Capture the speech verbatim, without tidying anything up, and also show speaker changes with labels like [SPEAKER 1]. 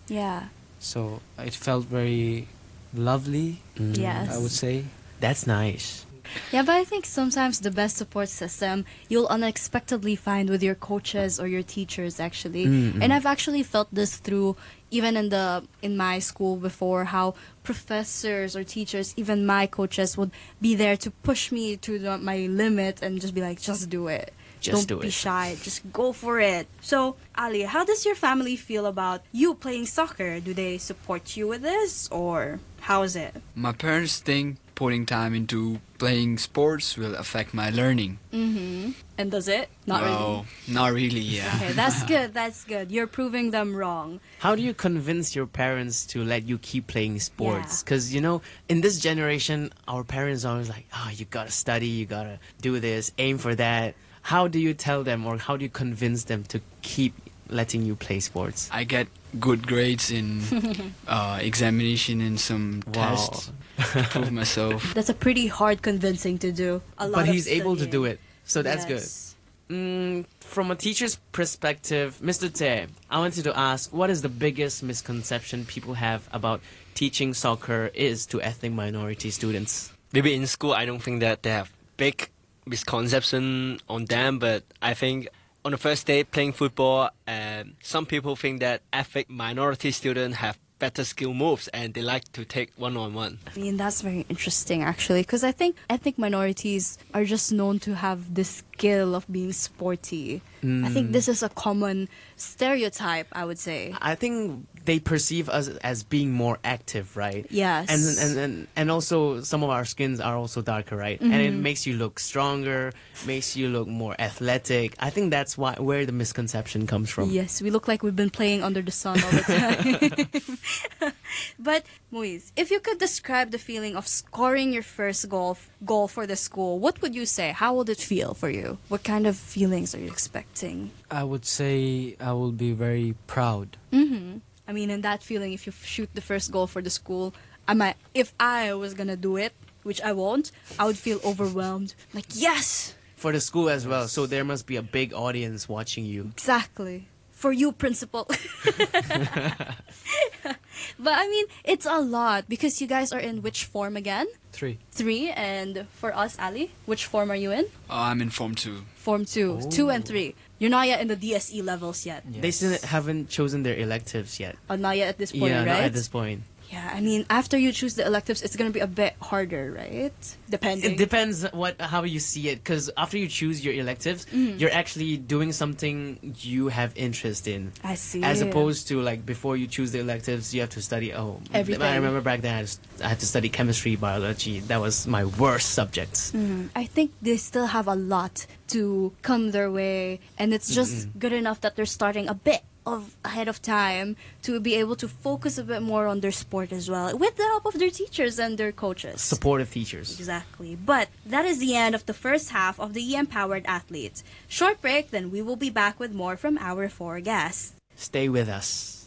[SPEAKER 1] Yeah.
[SPEAKER 2] So it felt very lovely,
[SPEAKER 3] Mm.
[SPEAKER 1] Yes.
[SPEAKER 2] I would say.
[SPEAKER 3] That's nice.
[SPEAKER 1] Yeah, but I think sometimes the best support system you'll unexpectedly find with your coaches or your teachers actually.
[SPEAKER 3] Mm-mm.
[SPEAKER 1] And I've actually felt this through even in the in my school before, how professors or teachers, even my coaches, would be there to push me to the, my limit and just be like, just do it.
[SPEAKER 3] Just
[SPEAKER 1] Don't
[SPEAKER 3] do
[SPEAKER 1] be
[SPEAKER 3] it.
[SPEAKER 1] shy. Just go for it. So, Ali, how does your family feel about you playing soccer? Do they support you with this, or how is it?
[SPEAKER 4] My parents think putting time into playing sports will affect my learning.
[SPEAKER 1] Mm-hmm. And does it? Not
[SPEAKER 4] well,
[SPEAKER 1] really.
[SPEAKER 4] not really, yeah.
[SPEAKER 1] Okay, that's good. That's good. You're proving them wrong.
[SPEAKER 3] How do you convince your parents to let you keep playing sports?
[SPEAKER 1] Yeah.
[SPEAKER 3] Because, you know, in this generation, our parents are always like, oh, you gotta study, you gotta do this, aim for that. How do you tell them, or how do you convince them to keep letting you play sports?
[SPEAKER 4] I get good grades in uh, examination and some
[SPEAKER 3] Wow.
[SPEAKER 4] tests to prove myself.
[SPEAKER 1] That's a pretty hard convincing to do. A lot
[SPEAKER 3] But
[SPEAKER 1] of
[SPEAKER 3] he's able to
[SPEAKER 1] studying.
[SPEAKER 3] do it, so that's
[SPEAKER 1] Yes.
[SPEAKER 3] good. Mm, from a teacher's perspective, Mister Te, I wanted to ask, what is the biggest misconception people have about teaching soccer is to ethnic minority students?
[SPEAKER 5] Maybe in school, I don't think that they have big misconception on them, but I think on the first day playing football, um, some people think that ethnic minority students have better skill moves and they like to take one-on-one.
[SPEAKER 1] I mean, that's very interesting, actually, because I think ethnic minorities are just known to have this skill of being sporty. I think this is a common stereotype, I would say.
[SPEAKER 3] I think they perceive us as being more active, right?
[SPEAKER 1] Yes.
[SPEAKER 3] And and and, and also some of our skins are also darker, right? And it makes you look stronger, makes you look more athletic. I think that's why where the misconception comes from.
[SPEAKER 1] Yes, we look like we've been playing under the sun all the time. But, Moise, if you could describe the feeling of scoring your first goal, goal for the school, what would you say? How would it feel for you? What kind of feelings are you expecting?
[SPEAKER 2] I would say I will be very proud.
[SPEAKER 1] Mm-hmm. I mean, and that feeling, if you f- shoot the first goal for the school, I might, if I was gonna do it, which I won't, I would feel overwhelmed. Like, yes!
[SPEAKER 3] For the school as well, so there must be a big audience watching you.
[SPEAKER 1] Exactly. For you, principal. But I mean, it's a lot because you guys are in which form again?
[SPEAKER 2] Three.
[SPEAKER 1] Three. And for us, Ali, which form are you in?
[SPEAKER 4] Uh, I'm in Form two.
[SPEAKER 1] Form two. Two and three. You're not yet in the D S E levels yet.
[SPEAKER 3] They still haven't chosen their electives yet.
[SPEAKER 1] Or not yet at this point,
[SPEAKER 3] yeah,
[SPEAKER 1] right?
[SPEAKER 3] not at this point.
[SPEAKER 1] Yeah, I mean, after you choose the electives, it's gonna be a bit harder, right? Depending.
[SPEAKER 3] It depends what how you see it, because after you choose your electives,
[SPEAKER 1] Mm-hmm.
[SPEAKER 3] you're actually doing something you have interest in.
[SPEAKER 1] I see.
[SPEAKER 3] As opposed to like before you choose the electives, you have to study. Oh,
[SPEAKER 1] Everything.
[SPEAKER 3] I remember back then I, was, I had to study chemistry, biology. That was my worst subjects.
[SPEAKER 1] Mhm. I think they still have a lot to come their way, and it's just good enough that they're starting a bit of ahead of time to be able to focus a bit more on their sport as well, with the help of their teachers and their coaches.
[SPEAKER 3] Supportive teachers.
[SPEAKER 1] Exactly. But that is the end of the first half of the E Empowered Athletes. Short break, then we will be back with more from our four guests.
[SPEAKER 3] Stay with us.